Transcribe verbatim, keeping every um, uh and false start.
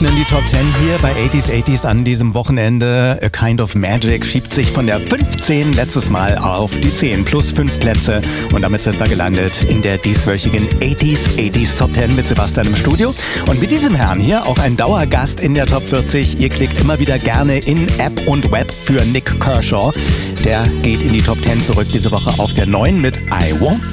öffnen die Top zehn hier bei achtziger achtziger an diesem Wochenende. A Kind of Magic schiebt sich von der fünfzehn letztes Mal auf die zehn plus fünf Plätze und damit sind wir gelandet in der dieswöchigen achtziger achtziger Top zehn mit Sebastian im Studio und mit diesem Herrn hier auch ein Dauergast in der Top vierzig. Ihr klickt immer wieder gerne in App und Web für Nik Kershaw. Der geht in die Top zehn zurück diese Woche auf der neun mit I Won't